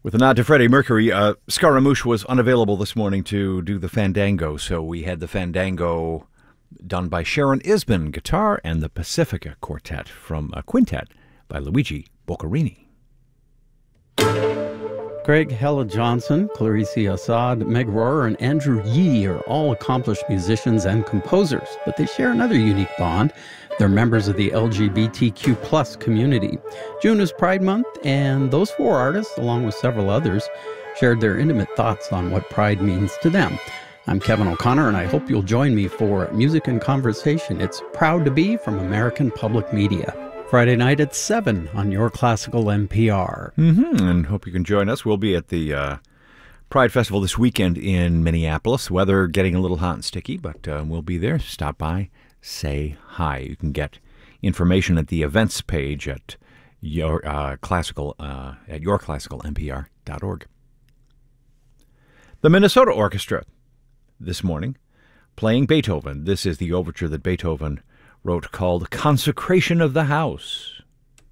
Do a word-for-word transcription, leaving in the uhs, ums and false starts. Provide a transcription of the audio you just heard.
With a nod to Freddie Mercury, uh, Scaramouche was unavailable this morning to do the Fandango, so we had the Fandango done by Sharon Isbin, guitar, and the Pacifica Quartet from a quintet by Luigi Boccherini. Craig Hella Johnson, Clarice Assad, Meg Rohrer, and Andrew Yee are all accomplished musicians and composers, but they share another unique bond. They're members of the L G B T Q plus community. June is Pride Month, and those four artists, along with several others, shared their intimate thoughts on what Pride means to them. I'm Kevin O'Connor, and I hope you'll join me for Music and Conversation. It's Proud to Be from American Public Media. Friday night at seven on Your Classical N P R. Mm-hmm, and hope you can join us. We'll be at the uh, Pride Festival this weekend in Minneapolis. Weather getting a little hot and sticky, but uh, we'll be there. Stop by, say hi. You can get information at the events page at your uh, classical uh, at your classical N P R dot org. The Minnesota Orchestra this morning playing Beethoven. This is the overture that Beethoven wrote called Consecration of the House.